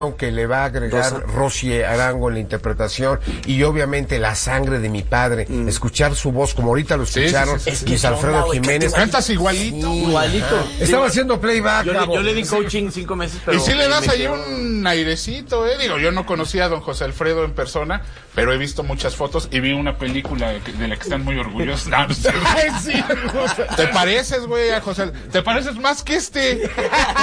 que le va a agregar Rosy Arango en la interpretación y obviamente la sangre de mi padre, escuchar su voz como ahorita lo escucharon, Luis Alfredo Jiménez. Cantas igualito. Igualito. Estaba haciendo playback. Yo le di coaching 5 meses, pero... Y sí le das ahí un airecito, Digo, yo no conocía a don José Alfredo en persona, pero he visto muchas fotos y vi una película de la que están muy orgullosos. No, no sé. ¿Te pareces, güey, a José? ¿Te pareces más que este?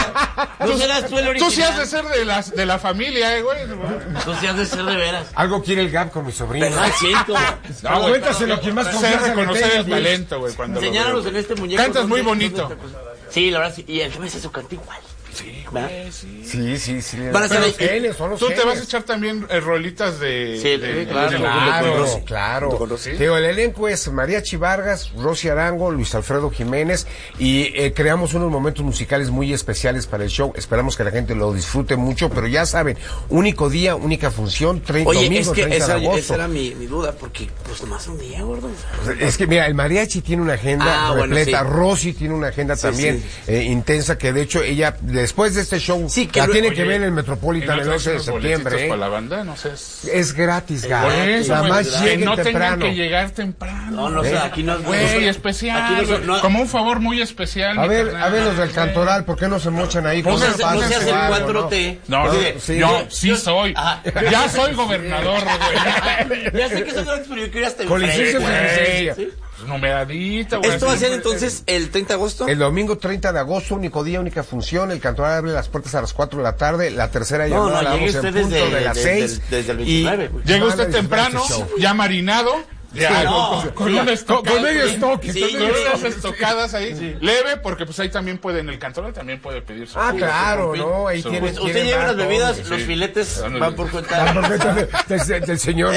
No serás tú el original. Tú sí has de ser de la familia, güey. Tú sí has de ser de veras. Algo quiere el Gab con mi sobrino. ¿Verdad? Siento. No, güey, Cuéntaselo, quien más sé confianza le reconocer tenga, el talento, güey, cuando Enseñáramos en este muñeco. Cantas muy bonito. Sí, la verdad, sí. Y el que me hace su canto igual. Sí, ¿verdad? güey, sí. Sí. Van a ser Los genes, son los Tú te genes. vas a echar también rolitas de... Sí, claro. Claro. Digo, el elenco es Mariachi Vargas, Rosy Arango, Luis Alfredo Jiménez y creamos unos momentos musicales muy especiales para el show. Esperamos que la gente lo disfrute mucho, pero ya saben, único día, única función, domingo 30 de agosto. Esa era mi duda, porque pues nomás un día, gordo. Es que mira, el Mariachi tiene una agenda repleta, bueno, sí. Rosy tiene una agenda también intensa, que de hecho ella, después de este show, que tiene que ver en el Metropolitan el 11 de septiembre. Para la banda, no sé. Es gratis, Gab. Eso, Nada más que lleguen no temprano. tengan que llegar temprano. No, o sea, aquí no... Güey, especial. Aquí no, como un favor muy especial. A ver los del Cantoral, ¿por qué no se mochan ahí? No se hace el ¿no? 4T. No, yo sí soy. Ya soy gobernador, güey. Ya sé que son gratis, pero yo quería hasta Con licencia, ¿sí? Numeradita, güey. ¿Esto va a ser entonces el 30 de agosto? El domingo 30 de agosto, único día, única función. El Cantoral abre las puertas a las 4 de la tarde. La tercera llamada la damos en punto de las 6. Desde el 29. Llega usted temprano, ya marinado. Ya, con medio stock. Sí, Con unas estocadas ahí. Leve, porque pues ahí también puede, en el Cantoral también puede pedir su jugo, claro, su ¿no? Ahí su- tiene. Pues usted lleva las bebidas, los filetes van por cuenta Del señor.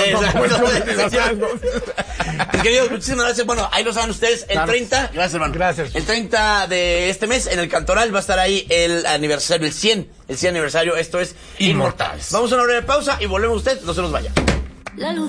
Queridos, muchísimas gracias. Bueno, ahí lo saben ustedes. El 30, gracias, hermano. Gracias. El 30 de este mes, en el Cantoral, va a estar ahí el aniversario, el 100 aniversario. Esto es Inmortales. Vamos a una breve pausa y volvemos usted. No se nos vaya. La luz